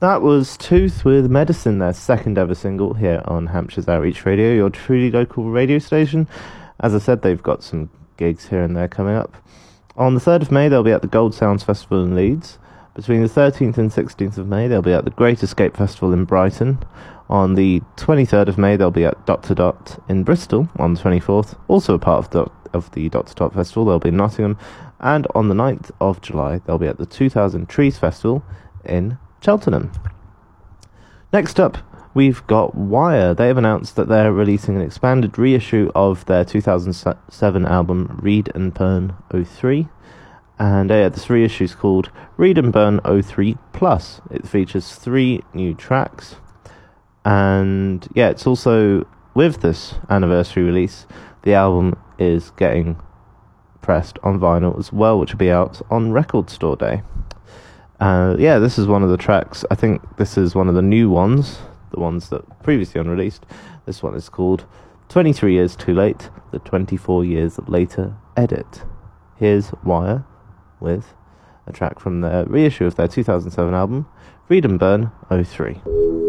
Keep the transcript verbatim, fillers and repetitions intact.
That was Tooth with Medicine, their second ever single here on Hampshire's Outreach Radio, your truly local radio station. As I said, they've got some gigs here and there coming up. On the third of May, they'll be at the Gold Sounds Festival in Leeds. Between the thirteenth and sixteenth of May, they'll be at the Great Escape Festival in Brighton. On the twenty-third of May, they'll be at Dot to Dot in Bristol. On the twenty-fourth, also a part of, Dot, of the Dot to Dot Festival, they'll be in Nottingham. And on the ninth of July, they'll be at the two thousand Trees Festival in Cheltenham. Next up, we've got Wire. They have announced that they're releasing an expanded reissue of their two thousand seven album Read and Burn oh three. And uh, this reissue is called Read and Burn oh three Plus. It features three new tracks. And yeah, it's also, with this anniversary release, the album is getting pressed on vinyl as well, which will be out on Record Store Day. Uh, yeah, this is one of the tracks. I think this is one of the new ones, the ones that previously unreleased. This one is called twenty-three Years Too Late, the twenty-four Years Later Edit. Here's Wire with a track from their reissue of their two thousand seven album, Read and Burn oh three.